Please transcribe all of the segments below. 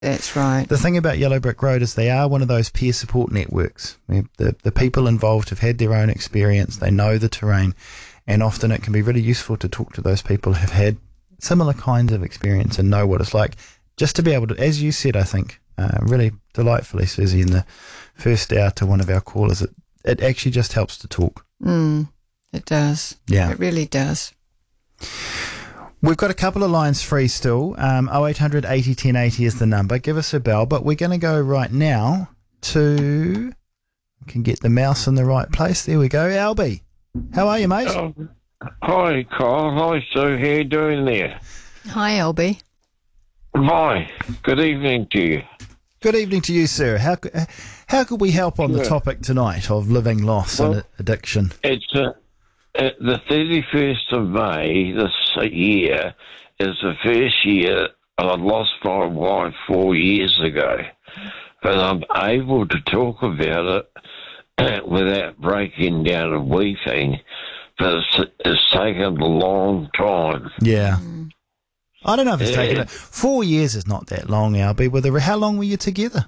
That's right. The thing about Yellow Brick Road is they are one of those peer support networks. The people involved have had their own experience. They know the terrain, and often it can be really useful to talk to those people who have had similar kinds of experience and know what it's like. Just to be able to, as you said, I think, really delightfully, Susie, in the first hour to one of our callers, it actually just helps to talk. It does. Yeah. It really does. We've got a couple of lines free still. 0800 80 10 80 is the number. Give us a bell. But we're going to go right now to... I can get the mouse in the right place. There we go. Albie, how are you, mate? Hi, Carl. Hi, Sue. How you doing there? Hi, Albie. Hi. Good evening to you. Good evening to you, sir. How could we help on the topic tonight of living loss and addiction? It's the 31st of May this year is the first year I lost my wife 4 years ago. But I'm able to talk about it without breaking down and weeping. But it's taken a long time. Yeah. I don't know if it's taken it. 4 years is not that long, Albie. How long were you together?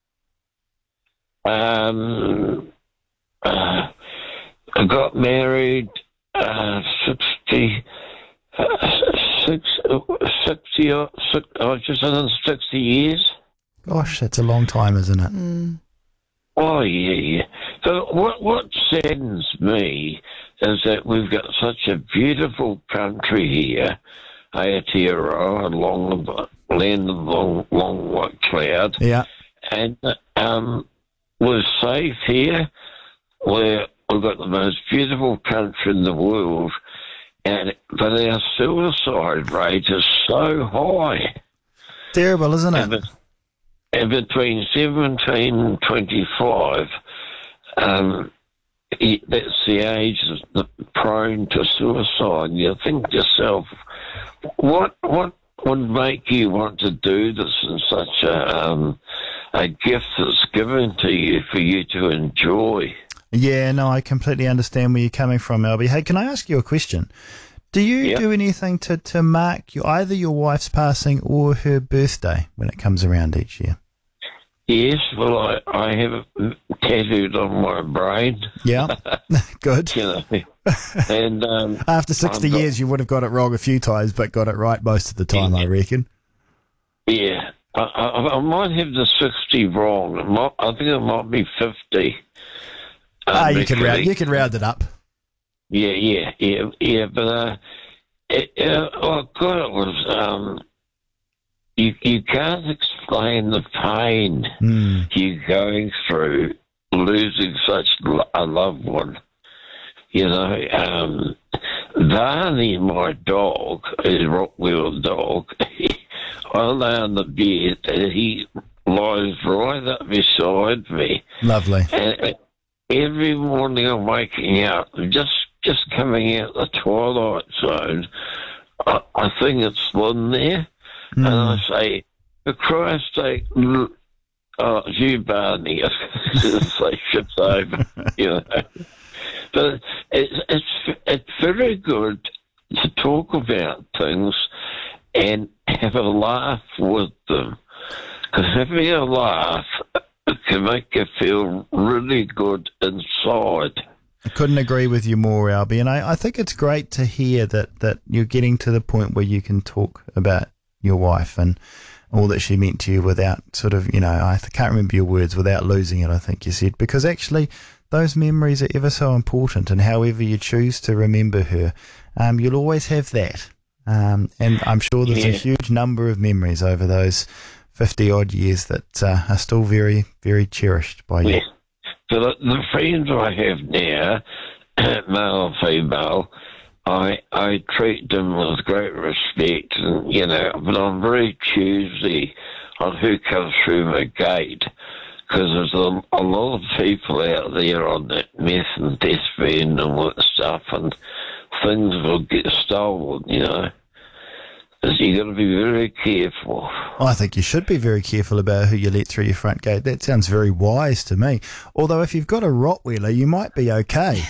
I got married 60 years. Gosh, that's a long time, isn't it? Oh, yeah. So what saddens me is that we've got such a beautiful country here, Aotearoa, along the land of long white cloud. Yeah. And we're safe here. We've got the most beautiful country in the world, but our suicide rate is so high. Terrible, isn't it? And between 17 and 25, that's the age prone to suicide. You think to yourself, what would make you want to do this in such a gift that's given to you for you to enjoy? Yeah, no, I completely understand where you're coming from, Albie. Hey, can I ask you a question? Do you do anything to mark either your wife's passing or her birthday when it comes around each year? Yes, well, I have it tattooed on my brain. Yeah, good. You know, and after 60 years, you would have got it wrong a few times, but got it right most of the time, I reckon. Yeah, I might have the 60 wrong. I think it might be 50. You can round it up. Yeah. But God, it was. You can't explain the pain you're going through losing such a loved one. You know, Barney, my dog, his Rottweiler dog, I lay on the bed and he lies right up beside me. Lovely. And every morning I'm waking up, just coming out the twilight zone, I think it's Lynn there. And I say, for Christ's sake, you Barney, say shit's over, you know. But it's very good to talk about things and have a laugh with them. Because having a laugh can make you feel really good inside. I couldn't agree with you more, Albie. And I think it's great to hear that you're getting to the point where you can talk about your wife and all that she meant to you without sort of, you know, I can't remember your words, without losing it, I think you said, because actually those memories are ever so important, and however you choose to remember her, you'll always have that. And I'm sure there's a huge number of memories over those 50-odd years that are still very, very cherished by you. Yeah. So the friends I have now, male and female, I treat them with great respect, and, you know, but I'm very choosy on who comes through my gate, because there's a lot of people out there on that meth and deathbed and all that stuff, and things will get stolen, you know. So you got to be very careful. I think you should be very careful about who you let through your front gate. That sounds very wise to me. Although if you've got a Rottweiler, you might be okay.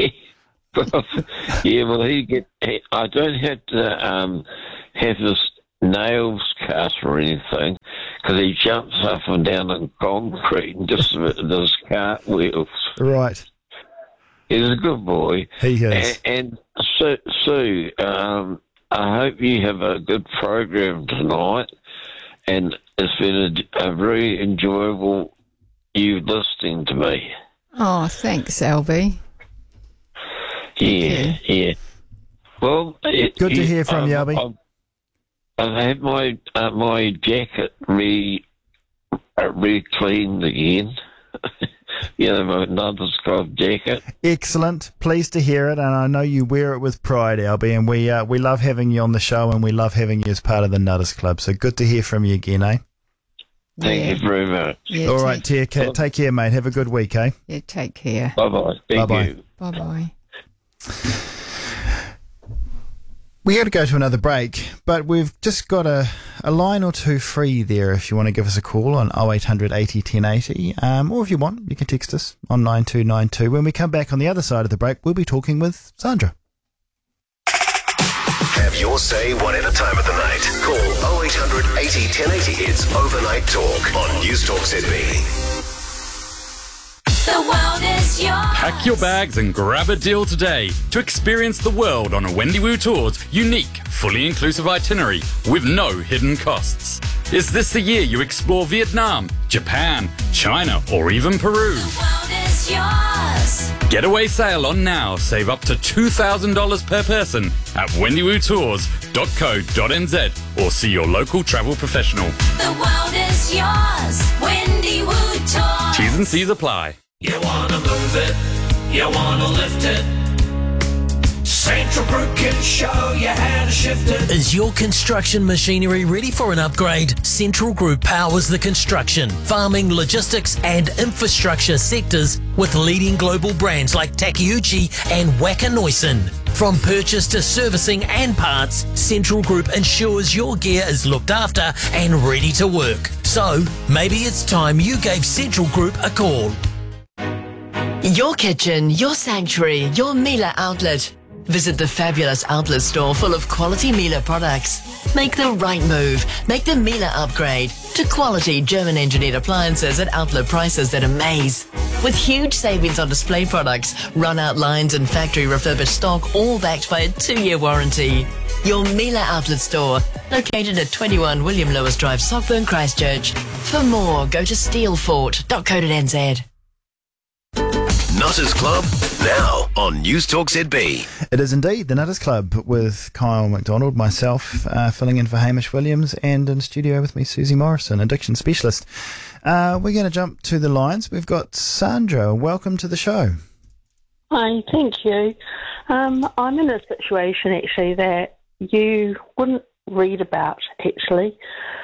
Yeah, well, I don't have to have this nails cut or anything, because he jumps up and down on concrete and just does cartwheels. Right. He's a good boy. He is. And Sue, I hope you have a good program tonight, and it's been a very enjoyable you listening to me. Oh, thanks, Albie. Yeah. Well, Good to hear from you, Albie. I've had my jacket re-cleaned again. My Nutters Club jacket. Excellent. Pleased to hear it, and I know you wear it with pride, Albie, and we love having you on the show, and we love having you as part of the Nutters Club. So good to hear from you again, eh? Thank you very much. Yeah, All right, take care, mate. Have a good week, eh? Yeah, take care. Bye-bye. Thank you. Bye-bye. We got to go to another break, but we've just got a line or two free there if you want to give us a call on 0800 80 1080, or if you want, you can text us on 9292. When we come back on the other side of the break, we'll be talking with Sandra. Have your say whatever time of the night. Call 0800 80 1080. It's Overnight Talk on News Talk ZB. The world is yours. Pack your bags and grab a deal today to experience the world on a Wendy Wu Tours unique, fully inclusive itinerary with no hidden costs. Is this the year you explore Vietnam, Japan, China, or even Peru? The world is yours. Getaway sail on now. Save up to $2,000 per person at wendywootours.co.nz or see your local travel professional. The world is yours. Wendy Wu Tours. T's and C's apply. You wanna move it, you wanna lift it. Central Group can show you how to shift it. Is your construction machinery ready for an upgrade? Central Group powers the construction, farming, logistics and infrastructure sectors with leading global brands like Takeuchi and Wacker Neuson. From purchase to servicing and parts, Central Group ensures your gear is looked after and ready to work. So, maybe it's time you gave Central Group a call. Your kitchen, your sanctuary, your Miele outlet. Visit the fabulous outlet store full of quality Miele products. Make the right move. Make the Miele upgrade to quality German-engineered appliances at outlet prices that amaze. With huge savings on display products, run-out lines and factory refurbished stock, all backed by a 2-year warranty. Your Miele outlet store, located at 21 William Lewis Drive, Sockburn, Christchurch. For more, go to steelfort.co.nz. Nutters Club, now on News Talk ZB. It is indeed the Nutters Club with Kyle McDonald, myself, filling in for Hamish Williams, and in studio with me, Susie Morrison, addiction specialist. We're going to jump to the lines. We've got Sandra. Welcome to the show. Hi, thank you. I'm in a situation, actually, that you wouldn't read about, actually.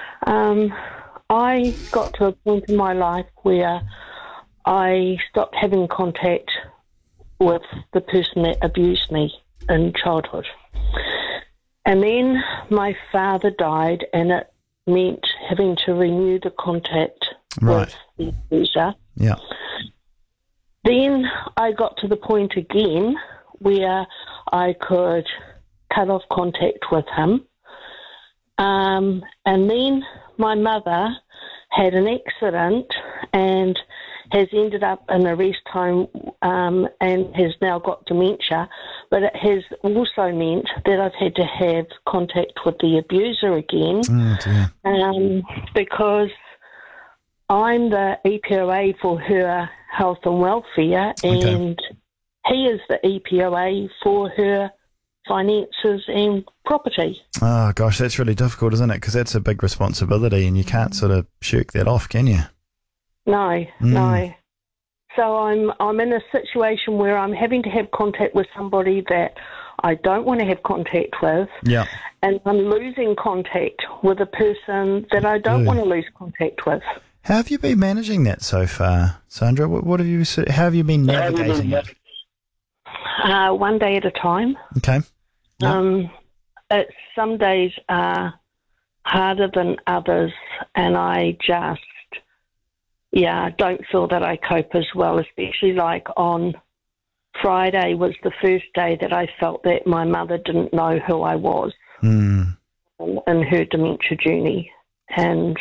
I got to a point in my life where I stopped having contact with the person that abused me in childhood. And then my father died, and it meant having to renew the contact with the abuser. Yeah. Then I got to the point again where I could cut off contact with him. And then my mother had an accident and has ended up in a rest home and has now got dementia, but it has also meant that I've had to have contact with the abuser again because I'm the EPOA for her health and welfare, and he is the EPOA for her finances and property. Oh, gosh, that's really difficult, isn't it? Because that's a big responsibility and you can't sort of shirk that off, can you? No. So I'm in a situation where I'm having to have contact with somebody that I don't want to have contact with. Yeah. And I'm losing contact with a person that I don't want to lose contact with. How have you been managing that so far, Sandra? How have you been navigating it? One day at a time. Okay. Yep. Some days are harder than others, and I just don't feel that I cope as well, especially like on Friday was the first day that I felt that my mother didn't know who I was. And in her dementia journey. And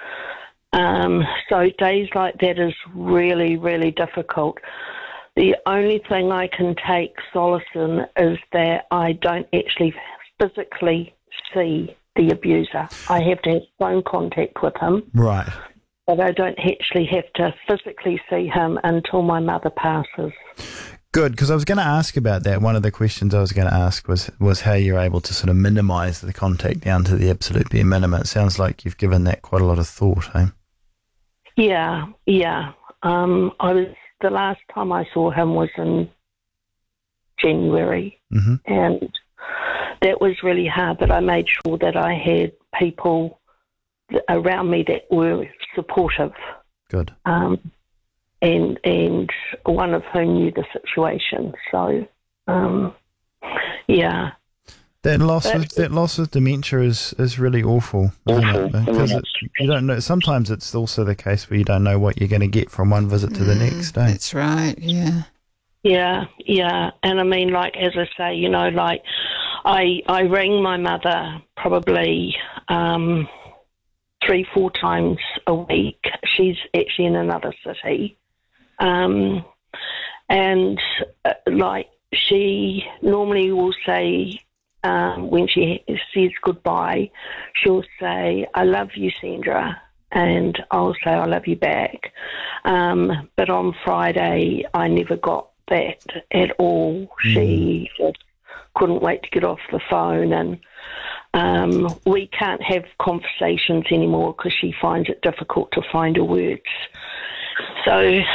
so days like that is really, really difficult. The only thing I can take solace in is that I don't actually physically see the abuser. I have to have phone contact with him. Right. But I don't actually have to physically see him until my mother passes. Good, because I was going to ask about that. One of the questions I was going to ask was how you're able to sort of minimise the contact down to the absolute bare minimum. It sounds like you've given that quite a lot of thought, eh? Yeah. The last time I saw him was in January, and that was really hard, but I made sure that I had people around me that were supportive. Good. And one of whom knew the situation. So, yeah. That loss of dementia is really awful, isn't it? Because you don't know. Sometimes it's also the case where you don't know what you're going to get from one visit to the next day. That's right. Yeah. Yeah. And I mean, like, as I say, you know, like I ring my mother probably 3-4 times a week. She's actually in another city. Like, she normally will say, when she says goodbye, she'll say, "I love you, Sandra," and I'll say, "I love you back." But on Friday, I never got that at all. She just couldn't wait to get off the phone, and we can't have conversations anymore because she finds it difficult to find her words. So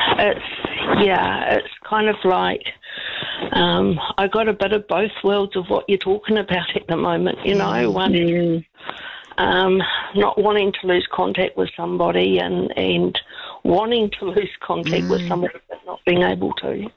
it's kind of like I got a bit of both worlds of what you're talking about at the moment, you know. One is not wanting to lose contact with somebody and wanting to lose contact with somebody but not being able to.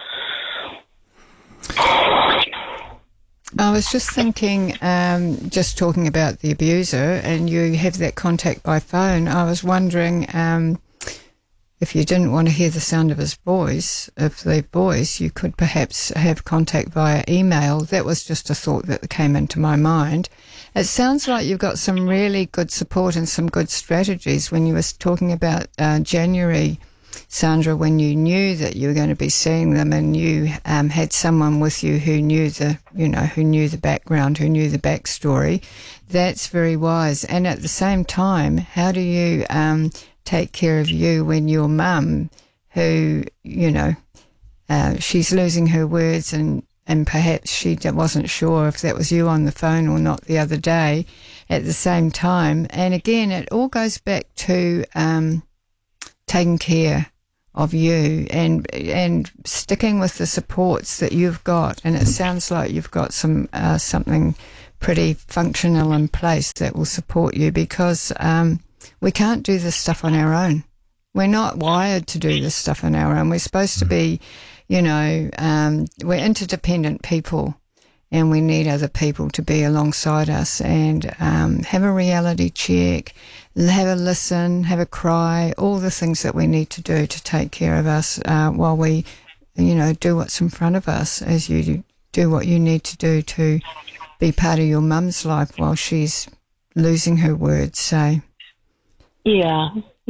I was just thinking, just talking about the abuser, and you have that contact by phone. I was wondering if you didn't want to hear the sound of his voice, you could perhaps have contact via email. That was just a thought that came into my mind. It sounds like you've got some really good support and some good strategies. When you were talking about January, Sandra, when you knew that you were going to be seeing them, and you had someone with you who knew the background, who knew the backstory, that's very wise. And at the same time, how do you take care of you when your mum, who, she's losing her words, and perhaps she wasn't sure if that was you on the phone or not the other day at the same time. And again, it all goes back to taking care of you and sticking with the supports that you've got. And it sounds like you've got something pretty functional in place that will support you, because we can't do this stuff on our own. We're not wired to do this stuff on our own. We're supposed to be, we're interdependent people, and we need other people to be alongside us and have a reality check, have a listen, have a cry, all the things that we need to do to take care of us while we, do what's in front of us, as you do what you need to do to be part of your mum's life while she's losing her words, say. Yeah.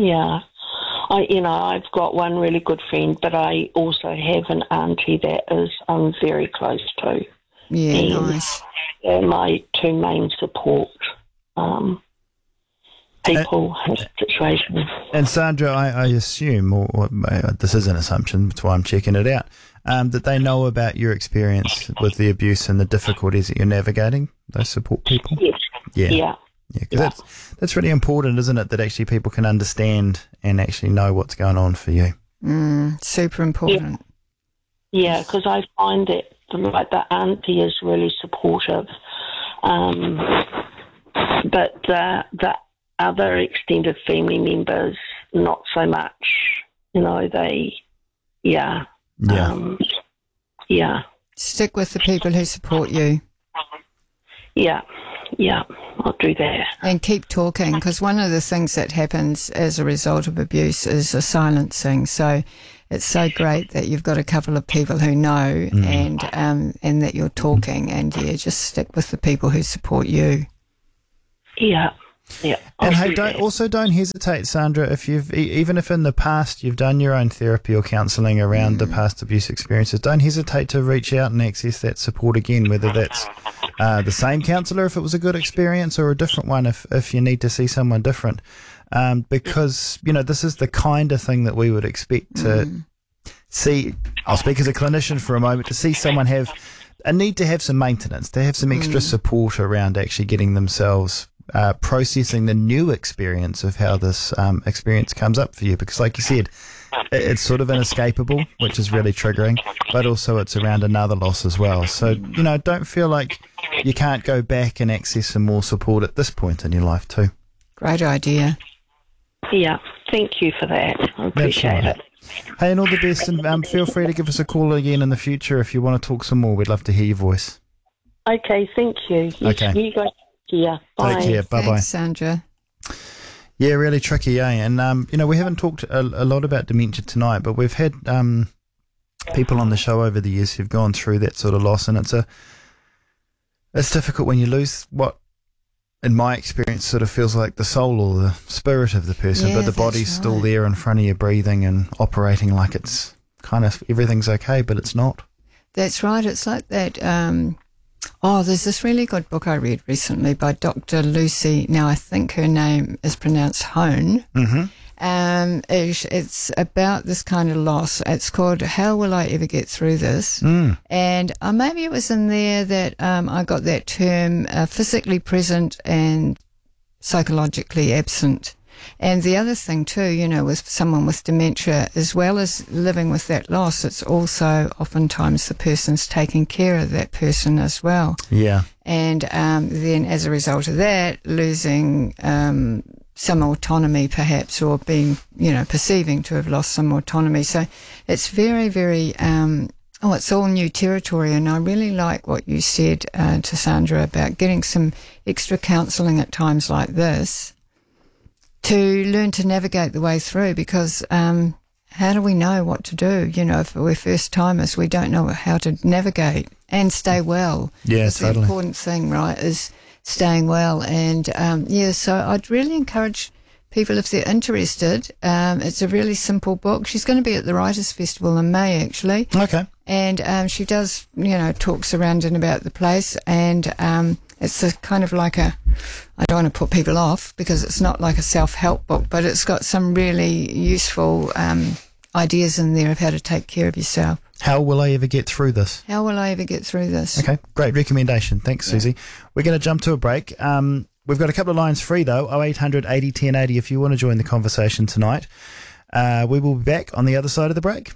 I've got one really good friend, but I also have an auntie that I'm very close to. Yeah, and nice. They're my two main support people in the situation. And Sandra, I assume, or this is an assumption, that's why I'm checking it out, that they know about your experience with the abuse and the difficulties that you're navigating, those support people? Yes. Yeah, because that's really important, isn't it, that actually people can understand and actually know what's going on for you. Super important. Yeah, because I find that the auntie is really supportive, but the other extended family members, not so much. Stick with the people who support you. Yeah, I'll do that. And keep talking, because one of the things that happens as a result of abuse is a silencing. So it's so great that you've got a couple of people who know and that you're talking, and just stick with the people who support you. Yeah. Yeah. And I'll hey, do that. don't hesitate, Sandra. If even if in the past you've done your own therapy or counselling around the past abuse experiences, don't hesitate to reach out and access that support again. Whether that's the same counsellor if it was a good experience, or a different one if you need to see someone different, because this is the kind of thing that we would expect to see. I'll speak as a clinician for a moment, to see someone have a need to have some maintenance, to have some extra support around actually getting themselves. Processing the new experience of how this experience comes up for you, because like you said, it's sort of inescapable, which is really triggering, but also it's around another loss as well. So, don't feel like you can't go back and access some more support at this point in your life too. Great idea. Yeah. Thank you for that. I appreciate it. Hey, and all the best, and feel free to give us a call again in the future if you want to talk some more. We'd love to hear your voice. Okay. Thank you. Okay. You guys. Yeah. Bye. Take care. Bye-bye. Thanks, Sandra. Yeah, really tricky, eh? And, we haven't talked a lot about dementia tonight, but we've had people on the show over the years who've gone through that sort of loss, and it's difficult when you lose what, in my experience, sort of feels like the soul or the spirit of the person, but the body's still there in front of you, breathing and operating like it's kind of everything's okay, but it's not. That's right. It's like that... there's this really good book I read recently by Dr. Lucy. Now, I think her name is pronounced Hone. Mm-hmm. It's about this kind of loss. It's called How Will I Ever Get Through This? And maybe it was in there that I got that term physically present and psychologically absent. And the other thing too, with someone with dementia, as well as living with that loss, it's also oftentimes the person's taking care of that person as well. Yeah. And then as a result of that, losing some autonomy perhaps, or being, perceiving to have lost some autonomy. So it's very, very, it's all new territory. And I really like what you said to Sandra about getting some extra counselling at times like this, to learn to navigate the way through, because how do we know what to do? If we're first timers, we don't know how to navigate and stay well. Yeah, That's totally. the important thing, right, is staying well. And, so I'd really encourage people, if they're interested, it's a really simple book. She's going to be at the Writers' Festival in May, actually. Okay. And she does, talks around and about the place, and it's a kind of like I don't want to put people off because it's not like a self-help book, but it's got some really useful ideas in there of how to take care of yourself. How will I ever get through this? How will I ever get through this? Okay, great recommendation. Thanks, Susie. We're going to jump to a break. We've got a couple of lines free, though, 0800 80 1080 if you want to join the conversation tonight. We will be back on the other side of the break.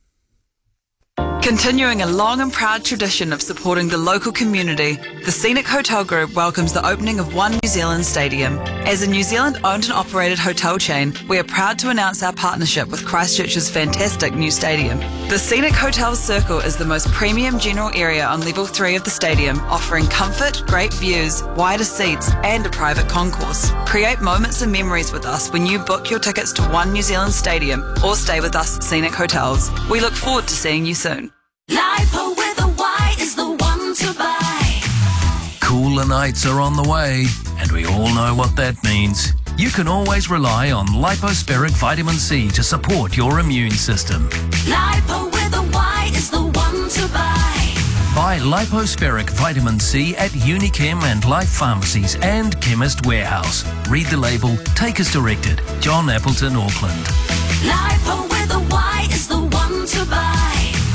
Continuing a long and proud tradition of supporting the local community, the Scenic Hotel Group welcomes the opening of One New Zealand Stadium. As a New Zealand owned and operated hotel chain, we are proud to announce our partnership with Christchurch's fantastic new stadium. The Scenic Hotel Circle is the most premium general area on level 3 of the stadium, offering comfort, great views, wider seats and a private concourse. Create moments and memories with us when you book your tickets to One New Zealand Stadium or stay with us at Scenic Hotels. We look forward to seeing you soon. Lipo with a Y is the one to buy. Cooler nights are on the way, and we all know what that means. You can always rely on Lipospiric Vitamin C to support your immune system. Lipo with a Y is the one to buy. Buy Lipospiric Vitamin C at Unichem and Life Pharmacies and Chemist Warehouse. Read the label, take as directed. John Appleton, Auckland. Lipo with a Y is the one to buy.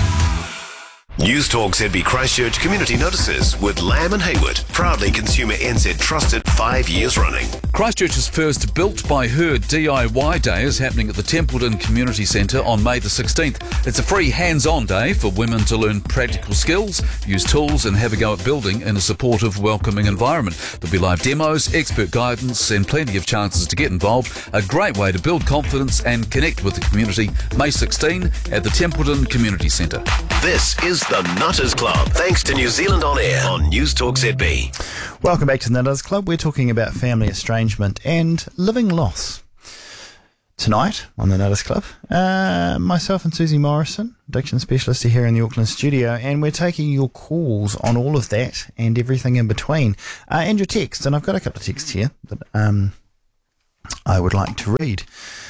News Talk ZB Christchurch Community Notices with Lamb and Hayward. Proudly Consumer NZ trusted 5 years running. Christchurch's first Built by Her DIY Day is happening at the Templeton Community Centre on May the 16th. It's a free hands-on day for women to learn practical skills, use tools and have a go at building in a supportive, welcoming environment. There'll be live demos, expert guidance and plenty of chances to get involved. A great way to build confidence and connect with the community. May 16 at the Templeton Community Centre. This is the Nutters Club, thanks to New Zealand On Air on News Talk ZB. Welcome back to the Nutters Club. We're talking about family estrangement and living loss. tonight on the Nutters Club. Myself and Susie Morrison, addiction specialist, are here in the Auckland studio, and we're taking your calls on all of that and everything in between, and your texts. And I've got a couple of texts here that I would like to read.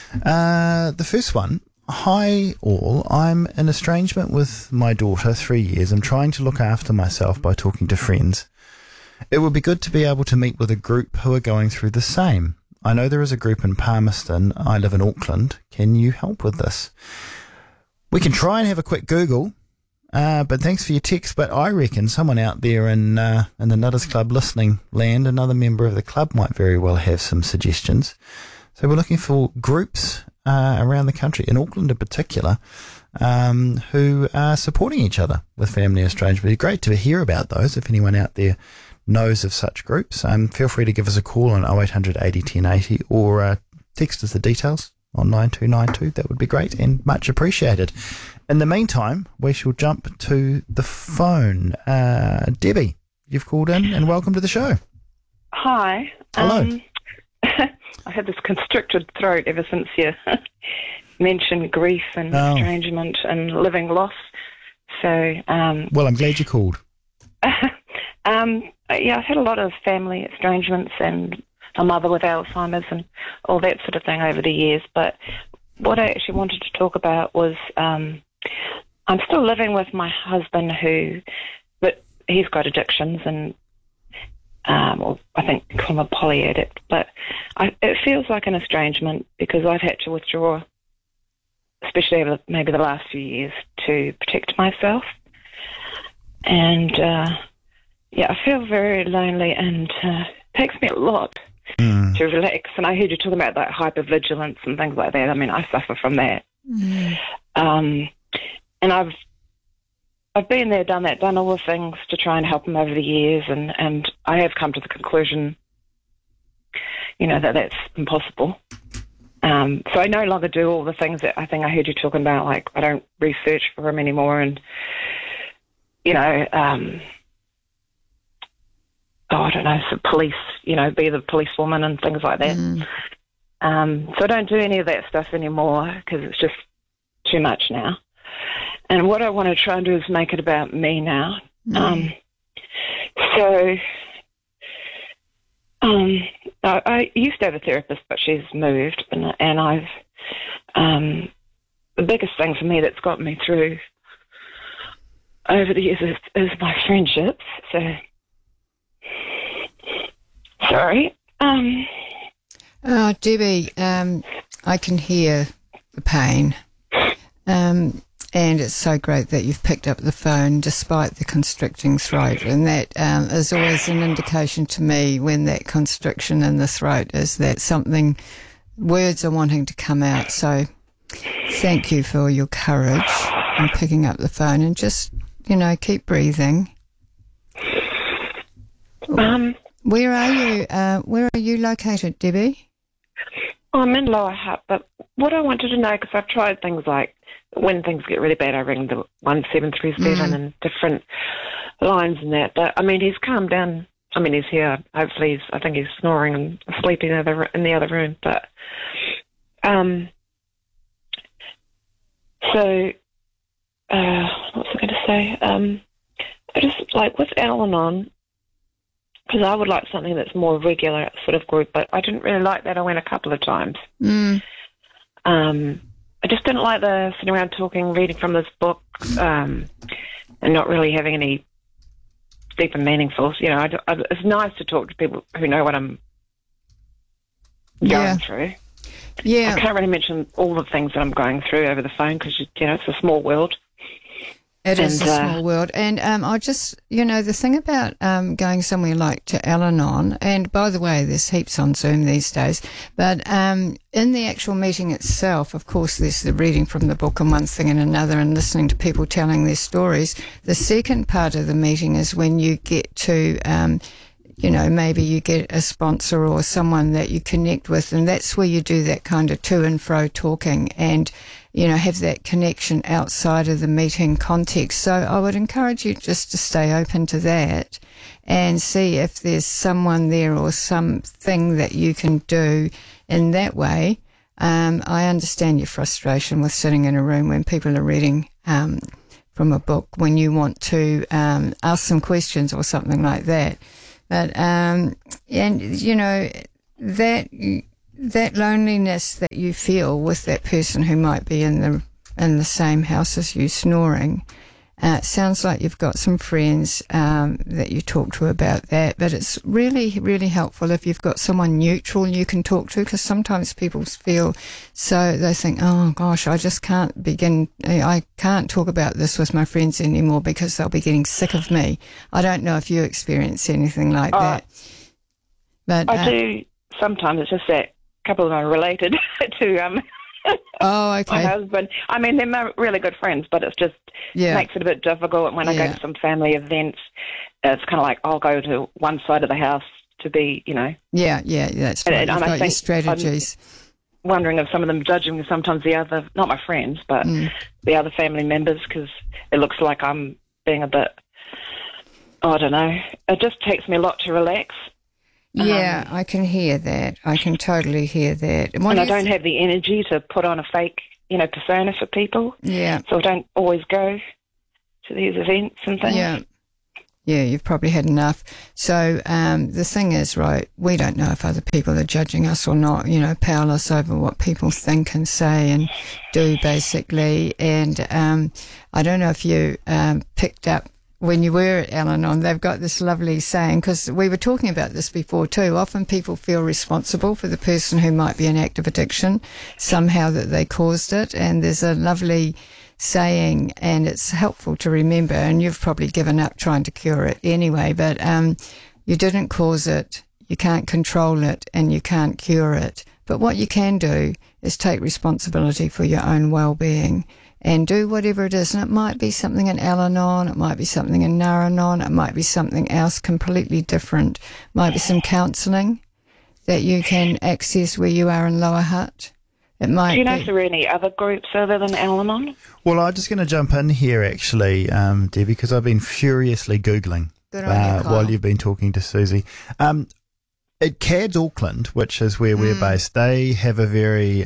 The first one: Hi all, I'm in estrangement with my daughter, 3 years. I'm trying to look after myself by talking to friends. It would be good to be able to meet with a group who are going through the same. I know there is a group in Palmerston. I live in Auckland. Can you help with this? We can try and have a quick Google, but thanks for your text. But I reckon someone out there in the Nutters Club listening land, another member of the club, might very well have some suggestions. So we're looking for groups around the country, in Auckland in particular, who are supporting each other with family estrangement. It'd be great to hear about those. If anyone out there knows of such groups, feel free to give us a call on 0800 80 10 80 or text us the details on 9292. That would be great and much appreciated. In the meantime, we shall jump to the phone. Debbie, you've called in and welcome to the show. Hi. Hello. I had this constricted throat ever since you mentioned grief and estrangement and living loss. So, well, I'm glad you called. Yeah, I've had a lot of family estrangements and a mother with Alzheimer's and all that sort of thing over the years. But what I actually wanted to talk about was I'm still living with my husband but he's got addictions and well, I think they call him a polyaddict. But it feels like an estrangement because I've had to withdraw, especially over maybe the last few years, to protect myself. And yeah, I feel very lonely, and it takes me a lot to relax. And I heard you talking about like hypervigilance and things like that. I mean, I suffer from that. And I've been there, done that, done all the things to try and help him over the years, and I have come to the conclusion, that that's impossible. So I no longer do all the things that I think I heard you talking about, like I don't research for him anymore, and I don't know, so police, be the policewoman and things like that. So I don't do any of that stuff anymore because it's just too much now. And what I want to try and do is make it about me now. I used to have a therapist, but she's moved, and I've the biggest thing for me that's got me through over the years is my friendships. So, sorry. Oh, Debbie, I can hear the pain. And it's so great that you've picked up the phone despite the constricting throat. And that is always an indication to me when that constriction in the throat is that words are wanting to come out. So thank you for your courage in picking up the phone and just, keep breathing. Where are you located, Debbie? I'm in Lower Hutt, but what I wanted to know, because I've tried things like when things get really bad, I ring the 1737 and different lines and that. But I mean, he's calmed down. I mean, he's here. Hopefully, I think he's snoring and sleeping in the other room. But so what was I going to say? I just like with Al-Anon, because I would like something that's more regular sort of group, but I didn't really like that. I went a couple of times. I just didn't like the sitting around talking, reading from this book, and not really having any deep and meaningful. It's nice to talk to people who know what I'm going through. Yeah, I can't really mention all the things that I'm going through over the phone because it's a small world. It is a small world. And I just, the thing about going somewhere like to Al-Anon, and by the way, there's heaps on Zoom these days, but in the actual meeting itself, of course, there's the reading from the book and one thing and another and listening to people telling their stories. The second part of the meeting is when you get to maybe you get a sponsor or someone that you connect with, and that's where you do that kind of to and fro talking and, have that connection outside of the meeting context. So I would encourage you just to stay open to that and see if there's someone there or something that you can do in that way I understand your frustration with sitting in a room when people are reading from a book, when you want to ask some questions or something like that. But and you know, that loneliness that you feel with that person who might be in the same house as you, snoring. It sounds like you've got some friends that you talk to about that, but it's really, really helpful if you've got someone neutral you can talk to, because sometimes people feel so, they think, oh gosh, I just can't I can't talk about this with my friends anymore because they'll be getting sick of me. I don't know if you experience anything like that. But I do sometimes. It's just that a couple of them are related to oh, okay. my husband. I mean, they're really good friends, but it's just makes it a bit difficult. When I go to some family events, it's kind of like I'll go to one side of the house to be, you know. Yeah, that's right. You've got your strategies. I'm wondering if some of them judging me, sometimes the other, not my friends, but the other family members, because it looks like I'm being a bit, I don't know. It just takes me a lot to relax. Yeah, I can hear that. I can totally hear that. And I don't have the energy to put on a fake, you know, persona for people. Yeah. So I don't always go to these events and things. Yeah, you've probably had enough. So the thing is, right, we don't know if other people are judging us or not, you know, powerless over what people think and say and do, basically. And I don't know if you picked up when you were at Al-Anon, they've got this lovely saying, because we were talking about this before too. Often people feel responsible for the person who might be in active addiction, somehow that they caused it. And there's a lovely saying, and it's helpful to remember, and you've probably given up trying to cure it anyway, but you didn't cause it, you can't control it, and you can't cure it. But what you can do is take responsibility for your own well-being and do whatever it is. And it might be something in Al-Anon, it might be something in Naranon, it might be something else completely different. It might be some counselling that you can access where you are in Lower Hutt. It might Do you know if there are any other groups other than Al-Anon? Well, I'm just going to jump in here, actually, Debbie, because I've been furiously Googling while you've been talking to Susie. At CADS Auckland, which is where we're based, they have a very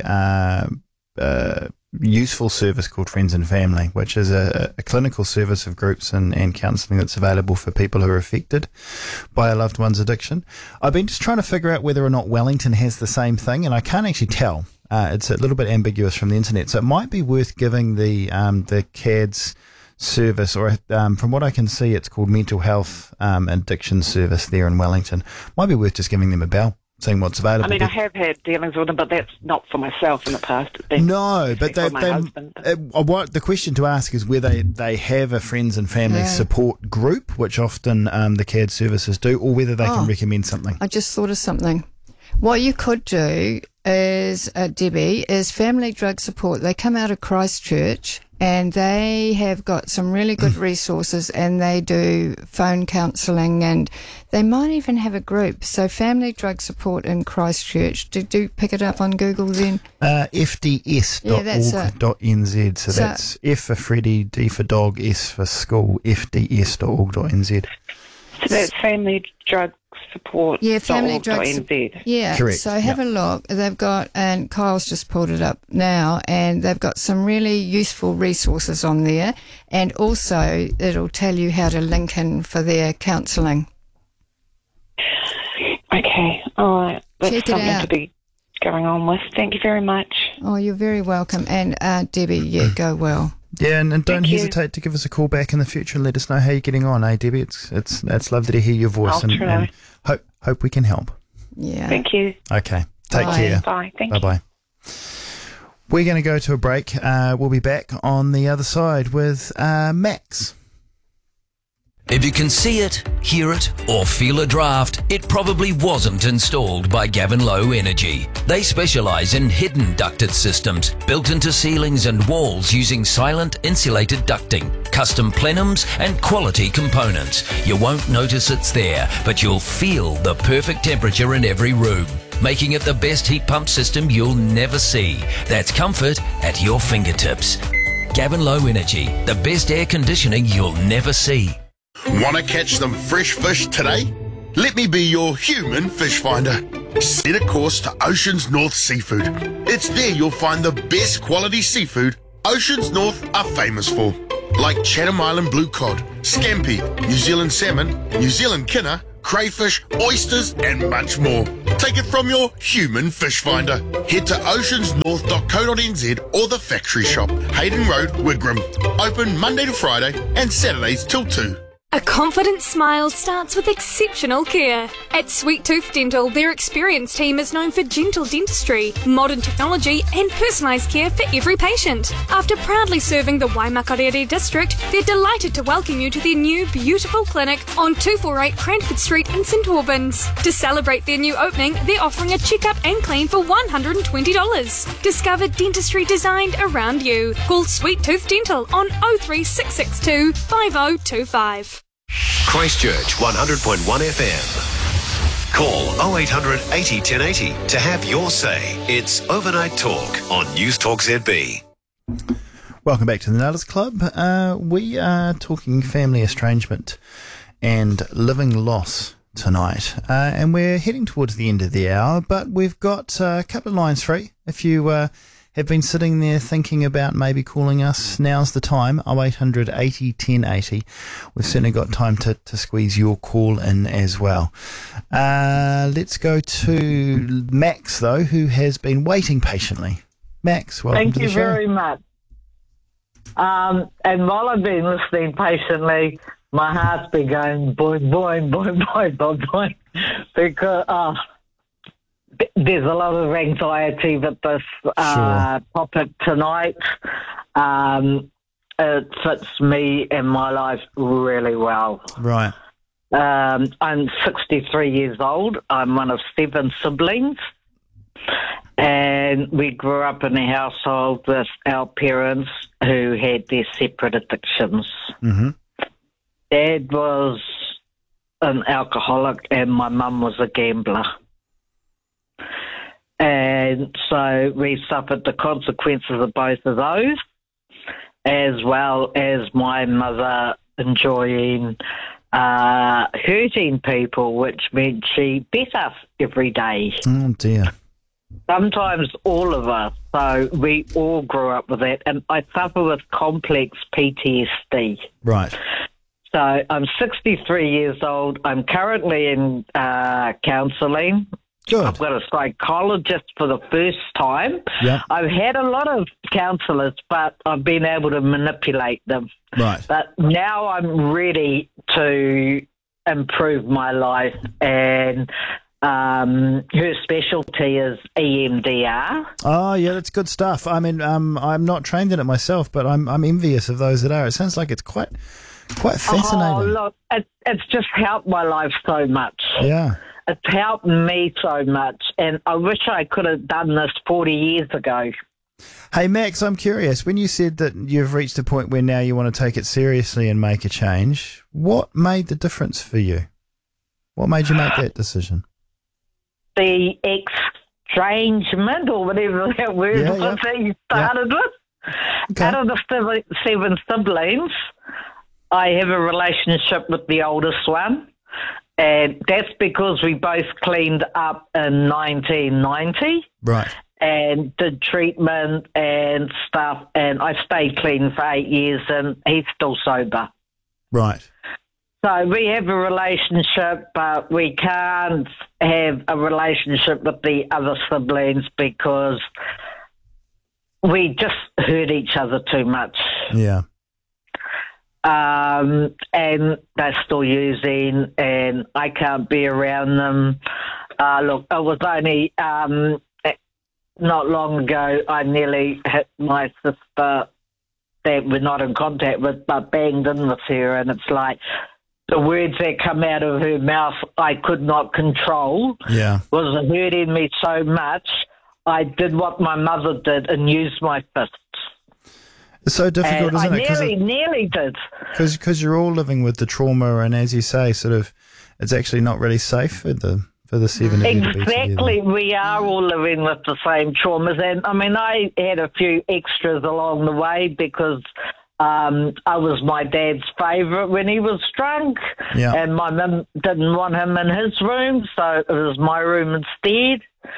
useful service called Friends and Family, which is a clinical service of groups and counselling that's available for people who are affected by a loved one's addiction. I've been just trying to figure out whether or not Wellington has the same thing, and I can't actually tell. It's a little bit ambiguous from the internet, so it might be worth giving the CADS service, or from what I can see, it's called Mental Health Addiction Service there in Wellington. Might be worth just giving them a bell, seeing what's available. I mean, I have had dealings with them, but that's not for myself in the past. It's been for my husband. What the question to ask is whether they have a friends and family support group, which often the CADS services do, or whether they can recommend something. I just thought of something. What you could do is, Debbie, is Family Drug Support. They come out of Christchurch and they have got some really good resources, and they do phone counselling, and they might even have a group. So Family Drug Support in Christchurch. Did you pick it up on Google then? fds.org.nz. So that's F for Freddy, D for dog, S for school, fds.org.nz. So that's Family Drug Support. Yeah, Family Drug Support. Yeah, correct. So have a look. They've got, and Kyle's just pulled it up now, and they've got some really useful resources on there, and also it'll tell you how to link in for their counselling. Okay, all right. That's Check it something out. to be going on with. Thank you very much. Oh, you're very welcome. And Debbie, go well. Yeah, and don't hesitate to give us a call back in the future and let us know how you're getting on, Debbie? It's lovely to hear your voice, I'll try. and hope we can help. Yeah. Thank you. Okay, take care. Bye. Thank you. Bye-bye. We're going to go to a break. We'll be back on the other side with Max. If you can see it, hear it, or feel a draft, it probably wasn't installed by Gavin Low Energy. They specialise in hidden ducted systems built into ceilings and walls using silent insulated ducting, custom plenums and quality components. You won't notice it's there, but you'll feel the perfect temperature in every room, making it the best heat pump system you'll never see. That's comfort at your fingertips. Gavin Low Energy, the best air conditioning you'll never see. Want to catch some fresh fish today? Let me be your human fish finder. Set a course to Oceans North Seafood. It's there you'll find the best quality seafood Oceans North are famous for, like Chatham Island blue cod, scampi, New Zealand salmon, New Zealand kinner, crayfish, oysters and much more. Take it from your human fish finder. Head to oceansnorth.co.nz or the factory shop, Hayden Road, Wigram. Open Monday to Friday and Saturdays till 2. A confident smile starts with exceptional care. At Sweet Tooth Dental, their experienced team is known for gentle dentistry, modern technology and personalised care for every patient. After proudly serving the Waimakarere district, they're delighted to welcome you to their new beautiful clinic on 248 Cranford Street in St Albans. To celebrate their new opening, they're offering a checkup and clean for $120. Discover dentistry designed around you. Call Sweet Tooth Dental on 03662 5025. Christchurch 100.1 FM. Call 0800 80 1080 to have your say. It's Overnight Talk on News Talk ZB. Welcome back to the Nutters Club. We are talking family estrangement and living loss tonight. And we're heading towards the end of the hour, but we've got a couple of lines free. If you have been sitting there thinking about maybe calling us, now's the time, 0800 80 1080. We've certainly got time to squeeze your call in as well. Let's go to Max, though, who has been waiting patiently. Max, welcome to the show. Thank you very much. And while I've been listening patiently, my heart's been going boing, boing, boing, boing, boing, boing, because there's a lot of anxiety with this topic tonight. It fits me and my life really well. Right. I'm 63 years old. I'm one of 7 siblings. And we grew up in a household with our parents who had their separate addictions. Mm-hmm. Dad was an alcoholic and my mum was a gambler. And so we suffered the consequences of both of those, as well as my mother enjoying hurting people, which meant she beat us every day. Oh, dear. Sometimes all of us. So we all grew up with that. And I suffer with complex PTSD. Right. So I'm 63 years old. I'm currently in counselling. Good. I've got a psychologist for the first time. Yeah. I've had a lot of counsellors, but I've been able to manipulate them. Right. But now I'm ready to improve my life, and her specialty is EMDR. Oh, yeah, that's good stuff. I mean, I'm not trained in it myself, but I'm envious of those that are. It sounds like it's quite fascinating. Oh, look, it's just helped my life so much. Yeah. It's helped me so much, and I wish I could have done this 40 years ago. Hey, Max, I'm curious. When you said that you've reached a point where now you want to take it seriously and make a change, what made the difference for you? What made you make that decision? The estrangement, or whatever that word was that you started with. Okay. Out of the 7 siblings, I have a relationship with the oldest one. And that's because we both cleaned up in 1990. Right. And did treatment and stuff. And I stayed clean for 8 years, and he's still sober. Right. So we have a relationship, but we can't have a relationship with the other siblings because we just hurt each other too much. Yeah. And they're still using, and I can't be around them. Look, it was only not long ago I nearly hit my sister that we're not in contact with, but banged in with her, and it's like the words that come out of her mouth I could not control. Yeah. Was hurting me so much. I did what my mother did and used my fists. It's so difficult, isn't it? I nearly did. Because you're all living with the trauma, and as you say, sort of, it's actually not really safe for the 7 of you to be together. Exactly. We are all living with the same traumas. And, I mean, I had a few extras along the way because I was my dad's favourite when he was drunk, and my mum didn't want him in his room, so it was my room instead.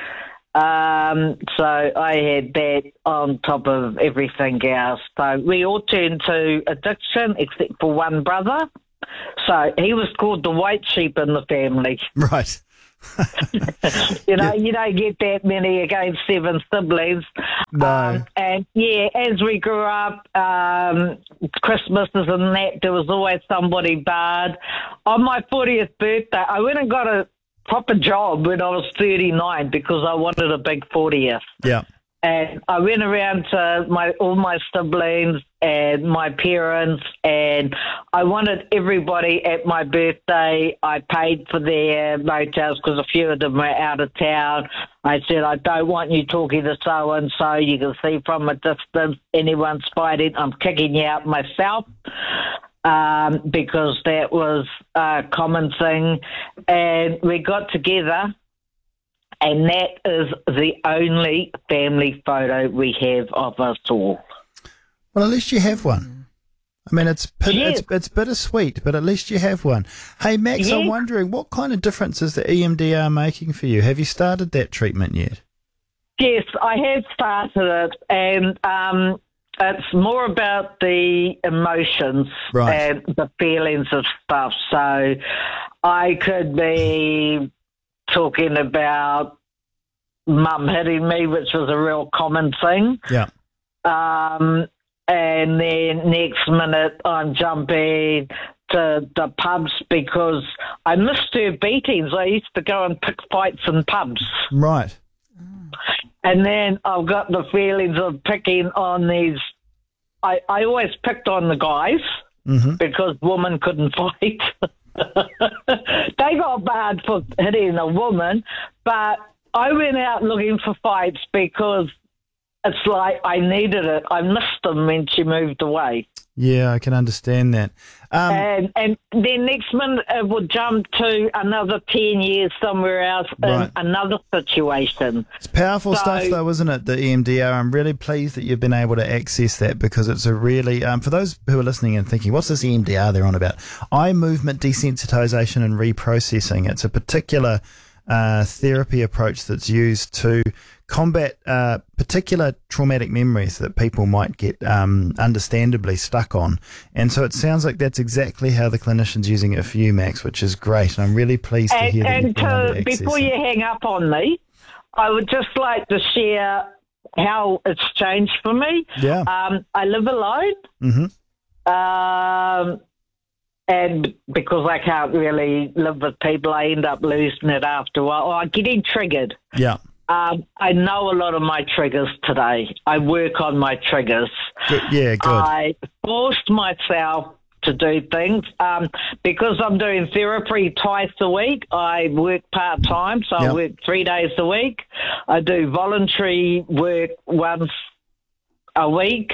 So I had that on top of everything else. So we all turned to addiction, except for one brother. So he was called the white sheep in the family. Right. You don't get that many against 7 siblings. No. And as we grew up, Christmases and that, there was always somebody bad. On my 40th birthday, I went and got a proper job when I was 39 because I wanted a big 40th. Yeah. And I went around to all my siblings and my parents, and I wanted everybody at my birthday. I paid for their motels because a few of them were out of town. I said, I don't want you talking to so-and-so. You can see from a distance anyone's fighting, I'm kicking you out myself. Because that was a common thing. And we got together, and that is the only family photo we have of us all. Well, at least you have one. I mean, it's bittersweet, but at least you have one. Hey, Max, I'm wondering, what kind of difference is the EMDR making for you? Have you started that treatment yet? Yes, I have started it, and it's more about the emotions and the feelings of stuff. So I could be talking about mum hitting me, which was a real common thing. Yeah. And then next minute I'm jumping to the pubs because I missed her beatings. I used to go and pick fights in pubs. Right. And then I've got the feelings of picking on these. I always picked on the guys because women couldn't fight. They got bad for hitting a woman, but I went out looking for fights because it's like I needed it. I missed them when she moved away. Yeah, I can understand that. And then next minute it would jump to another 10 years somewhere else in another situation. It's powerful stuff though, isn't it, the EMDR? I'm really pleased that you've been able to access that because it's a really, for those who are listening and thinking, what's this EMDR they're on about? Eye movement desensitization and reprocessing. It's a particular therapy approach that's used to combat particular traumatic memories that people might get understandably stuck on. And so it sounds like that's exactly how the clinician's using it for you, Max, which is great. And I'm really pleased to hear that you've been able to access before you hang up on me, I would just like to share how it's changed for me. Yeah. I live alone. And because I can't really live with people, I end up losing it after a while. Or I'm getting triggered. Yeah. I know a lot of my triggers today. I work on my triggers. Yeah, good. I forced myself to do things because I'm doing therapy twice a week. I work part-time, so I work 3 days a week. I do voluntary work once a week.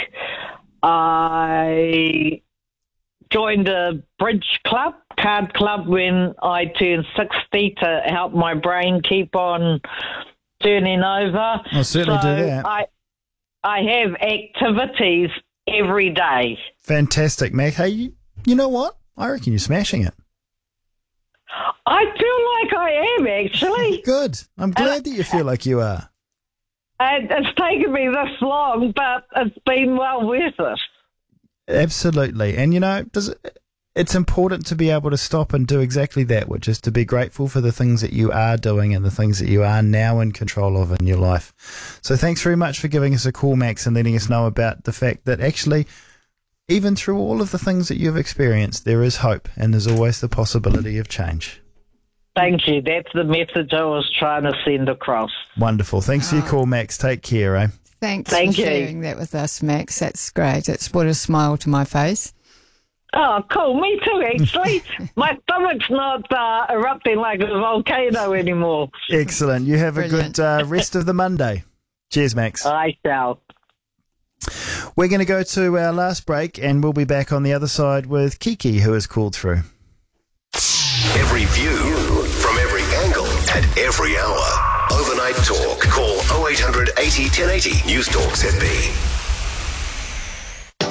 I joined a bridge club, card club, when I turned 60 to help my brain keep on turning over. I'll certainly do that. I have activities every day. Fantastic, Mac. Hey, you know what? I reckon you're smashing it. I feel like I am, actually. Good. I'm glad that you feel like you are. It's taken me this long, but it's been well worth it. Absolutely. And, you know, it's important to be able to stop and do exactly that, which is to be grateful for the things that you are doing and the things that you are now in control of in your life. So thanks very much for giving us a call, Max, and letting us know about the fact that actually, even through all of the things that you've experienced, there is hope and there's always the possibility of change. Thank you. That's the message I was trying to send across. Wonderful. Thanks for your call, Max. Take care, eh? Thanks for sharing that with us, Max. That's great. It's brought a smile to my face. Oh, cool. Me too, actually. My stomach's not erupting like a volcano anymore. Excellent. You have a good rest of the Monday. Cheers, Max. I shall. We're going to go to our last break and we'll be back on the other side with Kiki, who has called through. Every view from every angle at every hour. Overnight Talk. Call 0800 80 1080. News Talk ZB.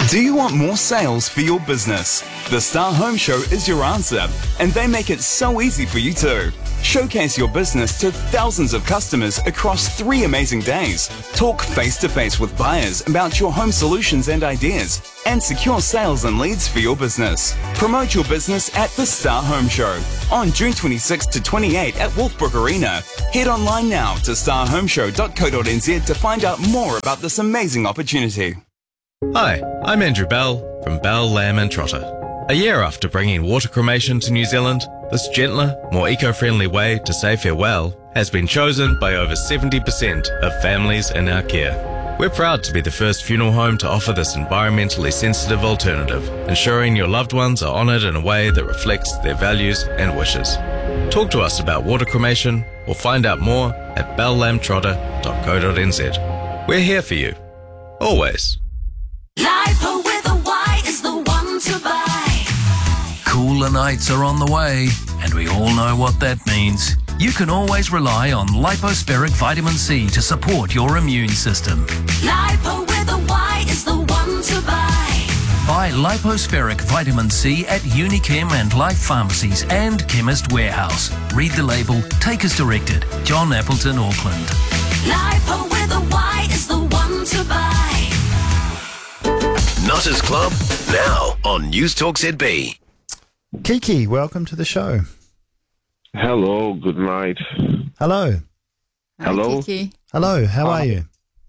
Do you want more sales for your business? The Star Home Show is your answer, and they make it so easy for you too. Showcase your business to thousands of customers across 3 amazing days. Talk face-to-face with buyers about your home solutions and ideas, and secure sales and leads for your business. Promote your business at the Star Home Show on June 26 to 28 at Wolfbrook Arena. Head online now to starhomeshow.co.nz to find out more about this amazing opportunity. Hi, I'm Andrew Bell from Bell, Lamb and Trotter. A year after bringing water cremation to New Zealand, this gentler, more eco-friendly way to say farewell has been chosen by over 70% of families in our care. We're proud to be the first funeral home to offer this environmentally sensitive alternative, ensuring your loved ones are honoured in a way that reflects their values and wishes. Talk to us about water cremation or find out more at bellambtrotter.co.nz. We're here for you. Always. Lipo with a Y is the one to buy. Cooler nights are on the way, and we all know what that means. You can always rely on Liposperic Vitamin C to support your immune system. Lipo with a Y is the one to buy. Buy Liposperic Vitamin C at Unichem and Life Pharmacies and Chemist Warehouse. Read the label, take as directed. John Appleton, Auckland. Lipo with a Y is the one to buy. Nutters Club, now on News Talk ZB. Kiki, welcome to the show. Hello, good night. Hello. Hello. Kiki. Hello, how are you?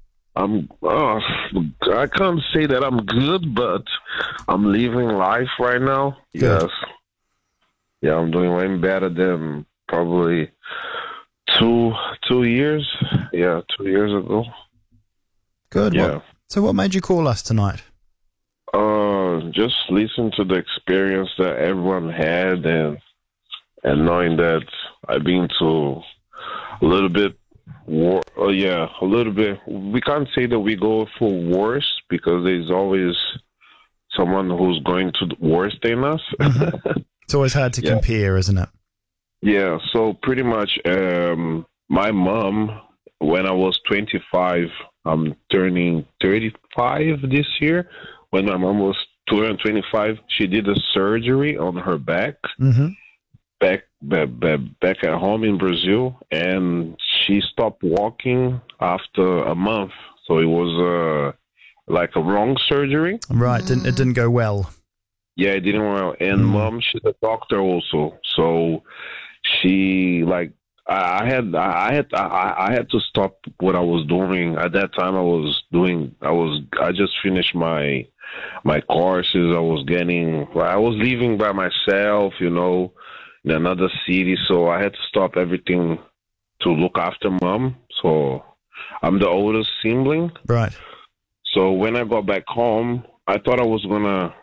I can't say that I'm good, but I'm living life right now. Good. Yes. Yeah, I'm doing way better than probably two years. Yeah, 2 years ago. Good. Yeah. So what made you call us tonight? Just listen to the experience that everyone had and knowing that I've been to a little bit a little bit. We can't say that we go for worse because there's always someone who's going to worse than us. It's always hard to compare, isn't it? Yeah, so pretty much my mom, when I was 25, I'm turning 35 this year. When my mom was 25, she did a surgery on her back, back at home in Brazil, and she stopped walking after a month. So it was like a wrong surgery. Right, it didn't go well. Yeah, it didn't well. And mom, she's a doctor also, so she like I had to stop what I was doing at that time. I just finished my courses. I was living by myself, in another city, so I had to stop everything to look after mom. So I'm the oldest sibling. Right. So when I got back home, I thought I was gonna,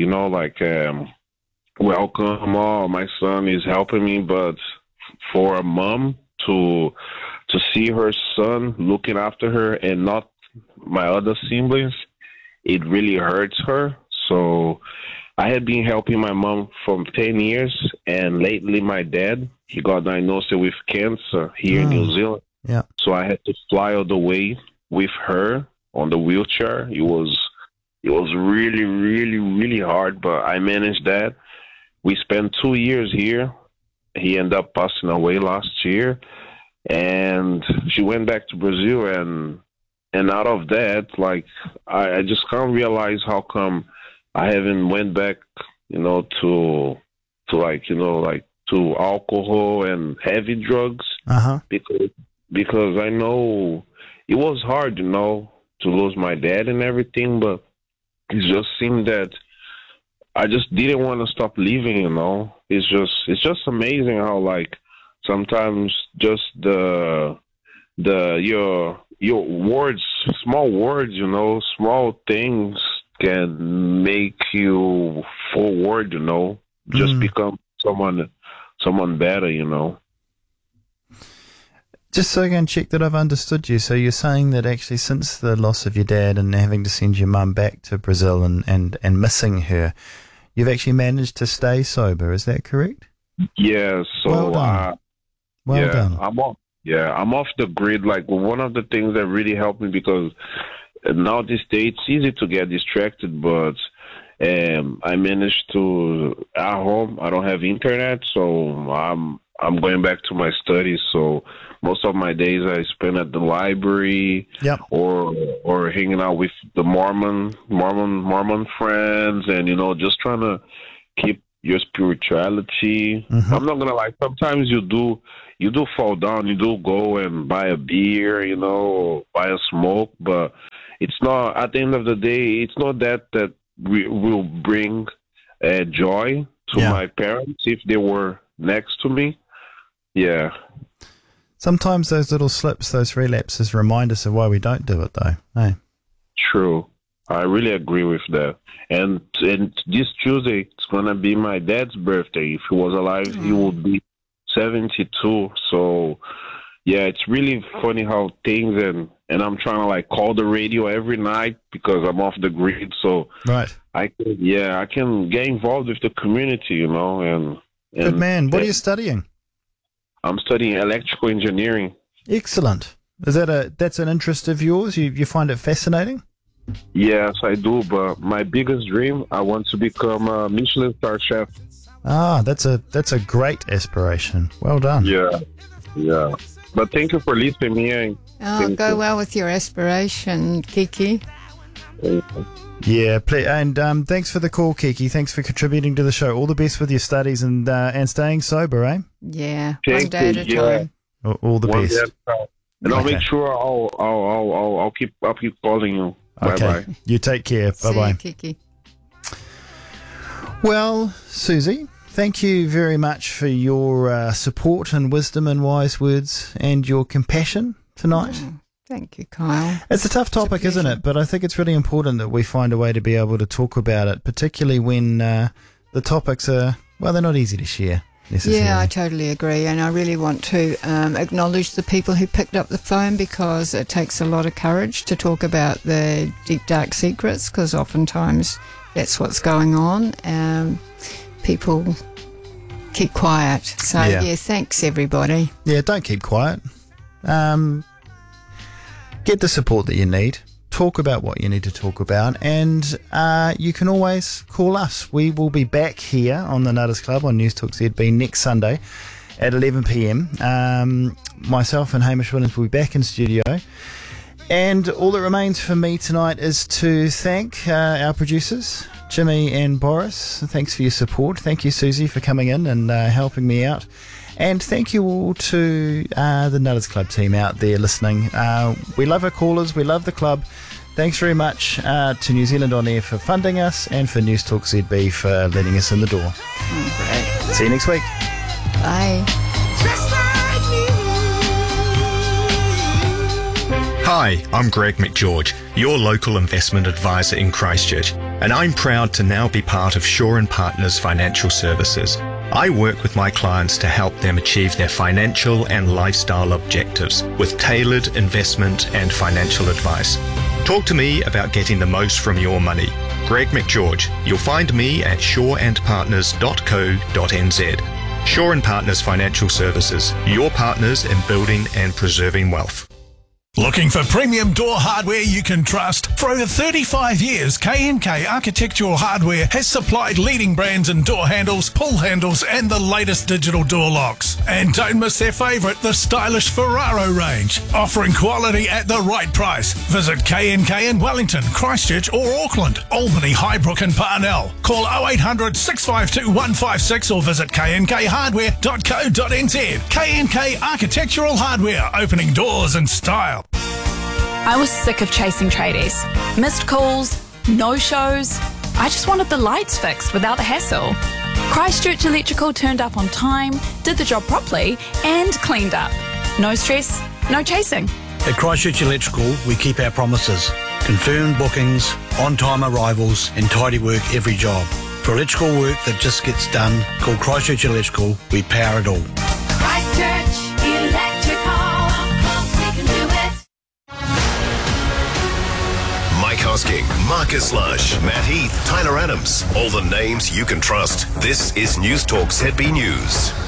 welcome, my son is helping me, but for a mom to see her son looking after her and not my other siblings, it really hurts her. So I had been helping my mom for 10 years, and lately my dad, he got diagnosed with cancer here in New Zealand. Yeah. So I had to fly all the way with her on the wheelchair. It was really, really, really hard, but I managed that. We spent 2 years here. He ended up passing away last year, and she went back to Brazil, and out of that, I just can't realize how come I haven't went back, to alcohol and heavy drugs. Because I know it was hard, to lose my dad and everything, but it just seemed that I just didn't want to stop living, It's just amazing how sometimes just your words, small words, small things can make you forward, just become someone better, Just so I can check that I've understood you. So you're saying that actually since the loss of your dad and having to send your mum back to Brazil and missing her, you've actually managed to stay sober. Is that correct? Yeah. So well done. I'm off the grid. One of the things that really helped me, because now this day it's easy to get distracted, but I managed to at home. I don't have internet, so I'm going back to my studies. So most of my days I spend at the library, or hanging out with the Mormon friends, and just trying to keep your spirituality. I'm not gonna lie. Sometimes you do fall down. You do go and buy a beer, or buy a smoke, but it's not. At the end of the day, it's not that will bring joy to my parents if they were next to me. Yeah. Sometimes those little slips, those relapses, remind us of why we don't do it, though. Hey. True. I really agree with that. And this Tuesday, it's going to be my dad's birthday. If he was alive, he would be 72. So, yeah, it's really funny how things, and I'm trying to, like, call the radio every night because I'm off the grid. So, right. I can get involved with the community, and Good man. What are you studying? I'm studying electrical engineering. Excellent. Is that's an interest of yours? You find it fascinating? Yes, I do. But my biggest dream, I want to become a Michelin star chef. Ah, that's a great aspiration. Well done. Yeah. But thank you for listening here. Go well with your aspiration, Kiki. Yeah, and thanks for the call, Kiki. Thanks for contributing to the show. All the best with your studies and staying sober, eh? Yeah, one day at a time. All the best. And I'll make sure I'll keep calling you. Okay. Bye bye. You take care. Bye bye. See you, Kiki. Well, Susie, thank you very much for your support and wisdom and wise words and your compassion tonight. Thank you, Kyle. It's a tough topic, isn't it? But I think it's really important that we find a way to be able to talk about it, particularly when the topics are, they're not easy to share necessarily. Yeah, I totally agree. And I really want to acknowledge the people who picked up the phone, because it takes a lot of courage to talk about the deep, dark secrets, because oftentimes that's what's going on. People keep quiet. So, yeah, thanks, everybody. Yeah, don't keep quiet. Get the support that you need. Talk about what you need to talk about, and you can always call us. We will be back here on the Nutters Club on News Talk ZB next Sunday at 11 p.m. Myself and Hamish Williams will be back in studio, and all that remains for me tonight is to thank our producers, Jimmy and Boris. Thanks for your support. Thank you, Susie, for coming in and helping me out. And thank you all to the Nutters Club team out there listening. We love our callers. We love the club. Thanks very much to New Zealand On Air for funding us, and for News Talk ZB for letting us in the door. Great. See you next week. Bye. Hi, I'm Greg McGeorge, your local investment advisor in Christchurch, and I'm proud to now be part of Shaw & Partners Financial Services. I work with my clients to help them achieve their financial and lifestyle objectives with tailored investment and financial advice. Talk to me about getting the most from your money. Greg McGeorge. You'll find me at shawandpartners.co.nz. Shaw & Partners Financial Services, your partners in building and preserving wealth. Looking for premium door hardware you can trust? For over 35 years, K&K Architectural Hardware has supplied leading brands in door handles, pull handles, and the latest digital door locks. And don't miss their favourite, the stylish Ferraro range, offering quality at the right price. Visit K&K in Wellington, Christchurch or Auckland, Albany, Highbrook and Parnell. Call 0800 652 156 or visit knkhardware.co.nz. K&K Architectural Hardware, opening doors in style. I was sick of chasing tradies. Missed calls, no-shows. I just wanted the lights fixed without the hassle. Christchurch Electrical turned up on time, did the job properly, and cleaned up. No stress, no chasing. At Christchurch Electrical, we keep our promises. Confirmed bookings, on-time arrivals, and tidy work every job. For electrical work that just gets done, call Christchurch Electrical. We power it all. Christchurch Electrical, of course we can do it. Mike Hosking, Marcus Lush, Matt Heath, Tyler Adams. All the names you can trust. This is News Talk ZB News.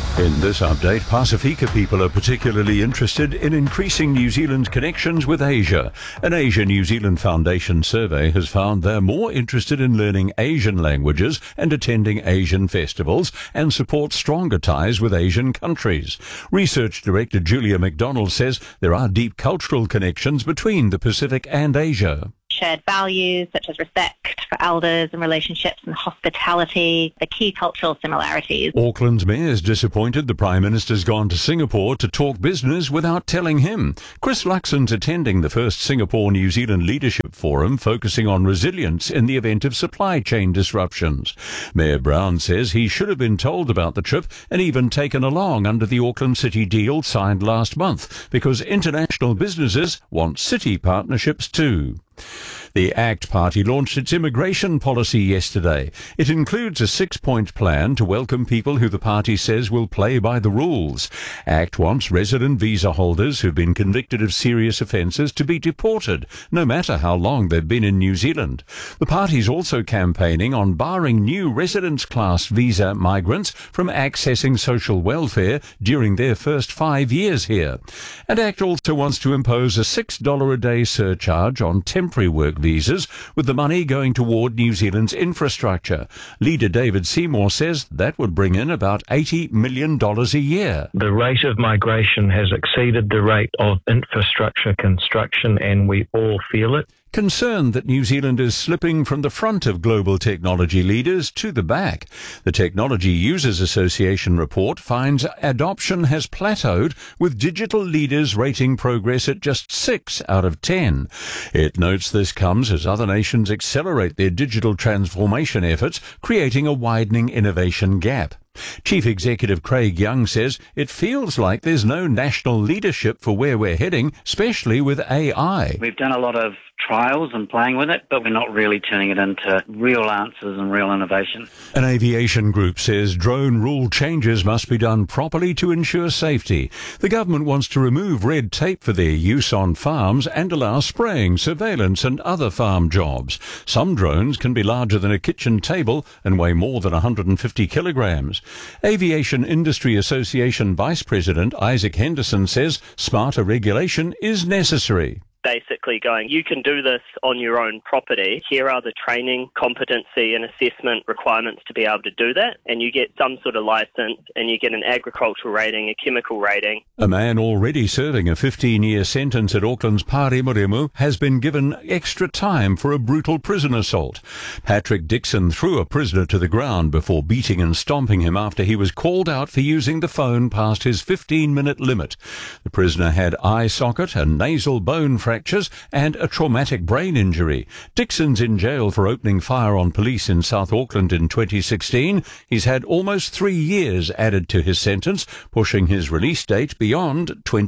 In this update, Pasifika people are particularly interested in increasing New Zealand's connections with Asia. An Asia-New Zealand Foundation survey has found they're more interested in learning Asian languages and attending Asian festivals and support stronger ties with Asian countries. Research Director Julia McDonald says there are deep cultural connections between the Pacific and Asia. Shared values such as respect for elders and relationships and hospitality, the key cultural similarities. Auckland's mayor is disappointed the Prime Minister's gone to Singapore to talk business without telling him. Chris Luxon's attending the first Singapore-New Zealand Leadership Forum focusing on resilience in the event of supply chain disruptions. Mayor Brown says he should have been told about the trip and even taken along under the Auckland City deal signed last month because international businesses want city partnerships too. The ACT Party launched its immigration policy yesterday. It includes a 6-point plan to welcome people who the party says will play by the rules. ACT wants resident visa holders who've been convicted of serious offences to be deported, no matter how long they've been in New Zealand. The party's also campaigning on barring new residence class visa migrants from accessing social welfare during their first 5 years here. And ACT also wants to impose a $6 a day surcharge on temporary work visas, with the money going toward New Zealand's infrastructure. Leader David Seymour says that would bring in about $80 million a year. The rate of migration has exceeded the rate of infrastructure construction, and we all feel it. Concerned that New Zealand is slipping from the front of global technology leaders to the back. The Technology Users Association report finds adoption has plateaued, with digital leaders rating progress at just 6 out of 10. It notes this comes as other nations accelerate their digital transformation efforts, creating a widening innovation gap. Chief Executive Craig Young says it feels like there's no national leadership for where we're heading, especially with AI. We've done a lot of trials and playing with it, but we're not really turning it into real answers and real innovation. An aviation group says drone rule changes must be done properly to ensure safety. The government wants to remove red tape for their use on farms and allow spraying, surveillance and other farm jobs. Some drones can be larger than a kitchen table and weigh more than 150 kilograms. Aviation Industry Association Vice President Isaac Henderson says smarter regulation is necessary. Basically going, you can do this on your own property. Here are the training, competency and assessment requirements to be able to do that. And you get some sort of license and you get an agricultural rating, a chemical rating. A man already serving a 15-year sentence at Auckland's Pāremoremu has been given extra time for a brutal prison assault. Patrick Dixon threw a prisoner to the ground before beating and stomping him after he was called out for using the phone past his 15-minute limit. The prisoner had eye socket and nasal bone fractures and a traumatic brain injury. Dixon's in jail for opening fire on police in South Auckland in 2016. He's had almost 3 years added to his sentence, pushing his release date beyond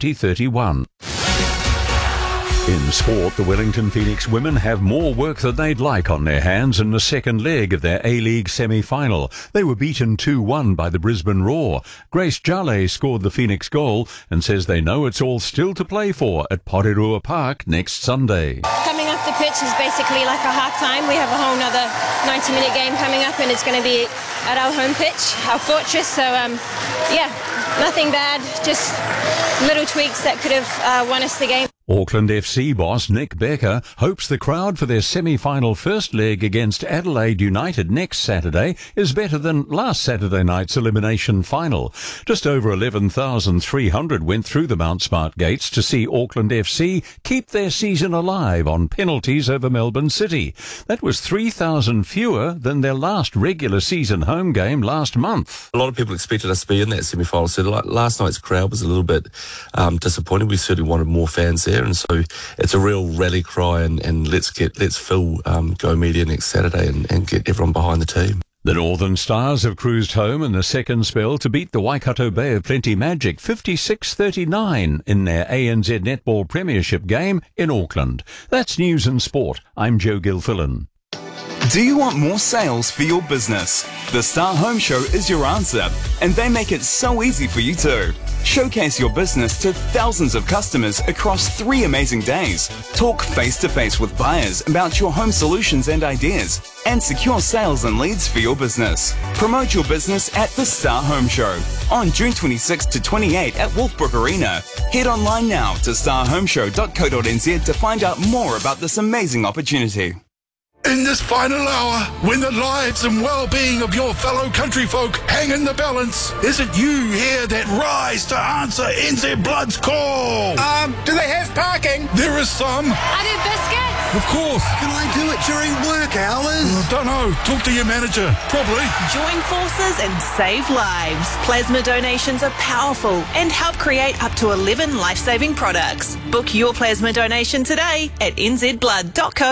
2031. In sport, the Wellington Phoenix women have more work than they'd like on their hands in the second leg of their A-League semi-final. They were beaten 2-1 by the Brisbane Roar. Grace Jale scored the Phoenix goal and says they know it's all still to play for at Porirua Park next Sunday. Coming off the pitch is basically like a half-time. We have a whole nother 90-minute game coming up and it's going to be at our home pitch, our fortress. So, nothing bad, just little tweaks that could have won us the game. Auckland FC boss Nick Becker hopes the crowd for their semi-final first leg against Adelaide United next Saturday is better than last Saturday night's elimination final. Just over 11,300 went through the Mount Smart gates to see Auckland FC keep their season alive on penalties over Melbourne City. That was 3,000 fewer than their last regular season home game last month. A lot of people expected us to be in that semi-final, so last night's crowd was a little bit disappointing. We certainly wanted more fans there. And so it's a real rally cry and let's fill Go Media next Saturday and get everyone behind the team. The Northern Stars have cruised home in the second spell to beat the Waikato Bay of Plenty Magic 56-39 in their ANZ Netball Premiership game in Auckland. That's News and Sport. I'm Joe Gilfillan. Do you want more sales for your business? The Star Home Show is your answer, and they make it so easy for you too. Showcase your business to thousands of customers across 3 amazing days. Talk face-to-face with buyers about your home solutions and ideas, and secure sales and leads for your business. Promote your business at the Star Home Show on June 26 to 28 at Wolfbrook Arena. Head online now to starhomeshow.co.nz to find out more about this amazing opportunity. In this final hour, when the lives and well-being of your fellow country folk hang in the balance, is it you here that rise to answer NZ Blood's call? Do they have parking? There is some. Are there biscuits? Of course. Can I do it during work hours? Don't know. Talk to your manager. Probably. Join forces and save lives. Plasma donations are powerful and help create up to 11 life-saving products. Book your plasma donation today at nzblood.co.